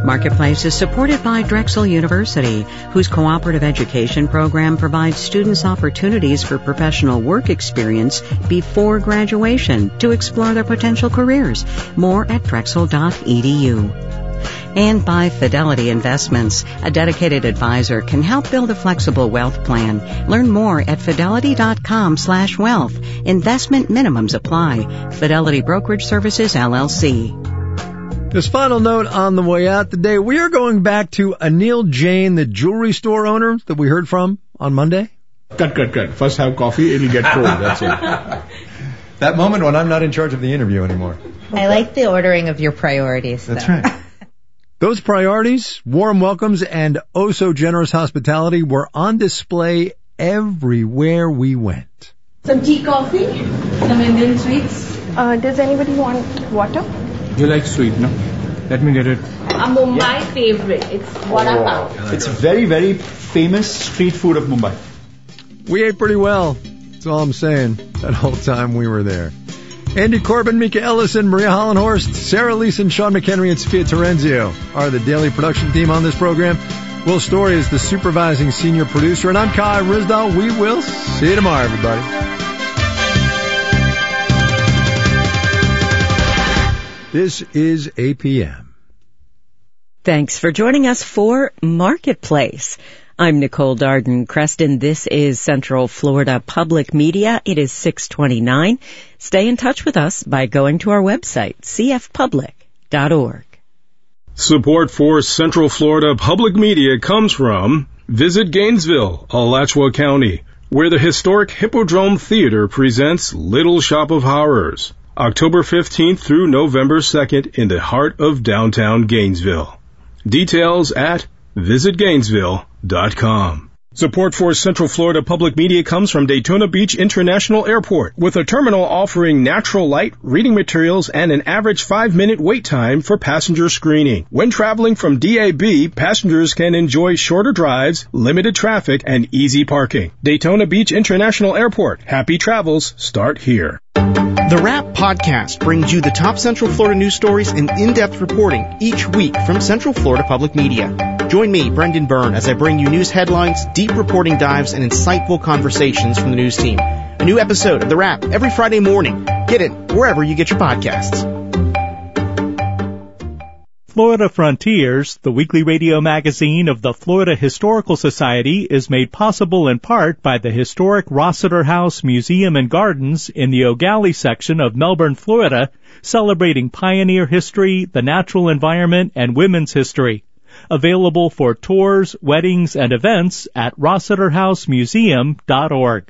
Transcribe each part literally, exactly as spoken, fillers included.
Marketplace is supported by Drexel University, whose cooperative education program provides students opportunities for professional work experience before graduation to explore their potential careers. More at drexel dot e d u. And by Fidelity Investments. A dedicated advisor can help build a flexible wealth plan. Learn more at fidelity dot com slash wealth. Investment minimums apply. Fidelity Brokerage Services, L L C. This final note on the way out today, we are going back to Anil Jain, the jewelry store owner that we heard from on Monday. Cut, cut, cut. First have coffee, it'll get cold. That's it. That moment when I'm not in charge of the interview anymore. I like the ordering of your priorities, though. That's right. Those priorities, warm welcomes, and oh-so-generous hospitality were on display everywhere we went. Some tea, coffee, some Indian sweets. Uh, does anybody want water? You like sweet, no? Let me get it. A Mumbai yeah. favorite. It's vada pav. It's very, very famous street food of Mumbai. We ate pretty well. That's all I'm saying. That whole time we were there. Andy Corbin, Mika Ellison, Maria Hollenhorst, Sarah Leeson, Sean McHenry, and Sophia Terenzio are the daily production team on this program. Will Story is the supervising senior producer, and I'm Kai Risdall. We will see you tomorrow, everybody. This is A P M. Thanks for joining us for Marketplace. I'm Nicole Darden-Creston. This is Central Florida Public Media. It is six twenty-nine. Stay in touch with us by going to our website, c f public dot org. Support for Central Florida Public Media comes from Visit Gainesville, Alachua County, where the historic Hippodrome Theater presents Little Shop of Horrors, October fifteenth through November second in the heart of downtown Gainesville. Details at visit gainesville dot com. Support for Central Florida Public Media comes from Daytona Beach International Airport, with a terminal offering natural light, reading materials, and an average five-minute wait time for passenger screening. When traveling from D A B, passengers can enjoy shorter drives, limited traffic, and easy parking. Daytona Beach International Airport. Happy travels start here. The Wrap Podcast brings you the top Central Florida news stories and in-depth reporting each week from Central Florida Public Media. Join me, Brendan Byrne, as I bring you news headlines, deep reporting dives, and insightful conversations from the news team. A new episode of The Wrap every Friday morning. Get it wherever you get your podcasts. Florida Frontiers, the weekly radio magazine of the Florida Historical Society, is made possible in part by the historic Rossiter House Museum and Gardens in the O'Galley section of Melbourne, Florida, celebrating pioneer history, the natural environment, and women's history. Available for tours, weddings, and events at rossiter house museum dot org.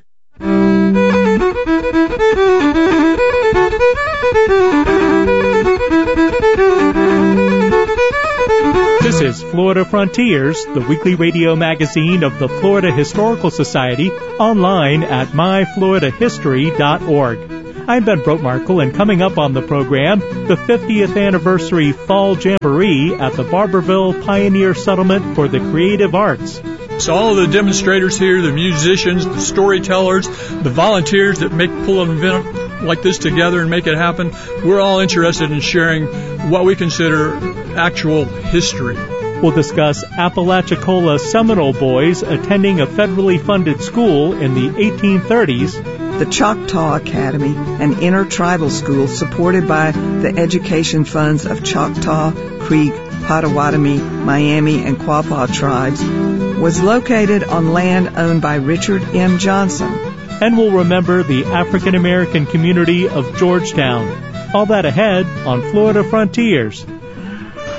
This is Florida Frontiers, the weekly radio magazine of the Florida Historical Society, online at my florida history dot org. I'm Ben Brotmarkle, and coming up on the program, the fiftieth anniversary Fall Jamboree at the Barberville Pioneer Settlement for the Creative Arts. So all of the demonstrators here, the musicians, the storytellers, the volunteers that make pull an event like this together and make it happen, we're all interested in sharing what we consider actual history. We'll discuss Apalachicola Seminole boys attending a federally funded school in the eighteen thirties. The Choctaw Academy, an intertribal school supported by the education funds of Choctaw, Creek, Potawatomi, Miami, and Quapaw tribes, was located on land owned by Richard M. Johnson. And we'll remember the African American community of Georgetown. All that ahead on Florida Frontiers.